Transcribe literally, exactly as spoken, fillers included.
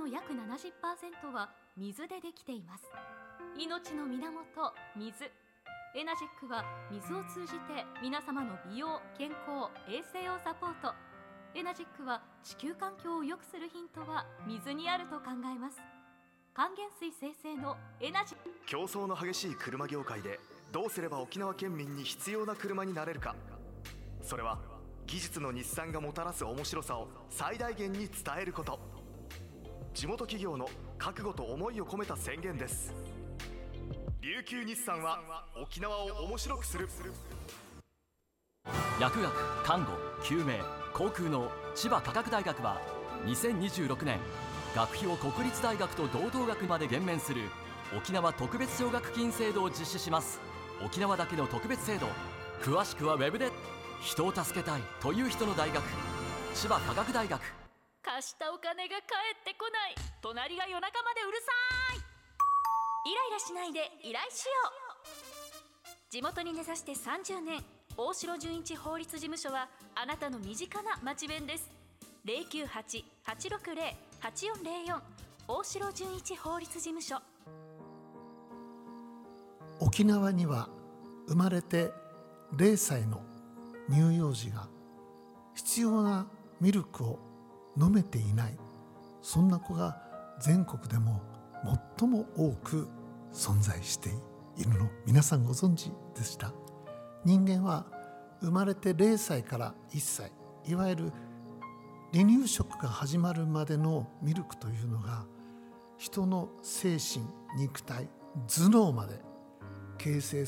の約 ななじゅっパーセント は水でできています。命の源、水。エナジックは水を通じて皆様の美容、健康、衛生をサポート。エナジックは地球環境を良くするヒントは水にあると考えます。還元水生成のエナジック。 競争の激しい車業界でどうすれば沖縄県民に必要な車になれるか。それは技術の日産がもたらす面白さを最大限に伝えること。地元企業の覚悟と思いを込めた宣言です。琉球日産は沖縄を面白くする。 薬学、看護、救命、航空の千葉科学大学はにせんにじゅうろくねん学費を国立大学と同等額まで減免する沖縄特別奨学金制度を実施します。沖縄だけの特別制度、詳しくはウェブで。人を助けたいという人の大学、千葉科学大学。 貸したお金が返ってこない。隣が夜中までうるさい。イライラしないで依頼しよう。地元に根ざしてさんじゅうねん、大城純一法律事務所はあなたの身近な町弁です。 ゼロきゅうはち はちろくゼロ はちよんゼロよん 大城純一法律事務所。 沖縄には生まれてゼロさいの乳幼児が必要なミルクを飲めていない、そんな子が全国でも最も多く存在しているの皆さんご存知でした？人間は生まれてゼロさいからいっさい、いわゆる離乳食が始まるまでのミルクというのが人の精神、肉体、頭脳まで形成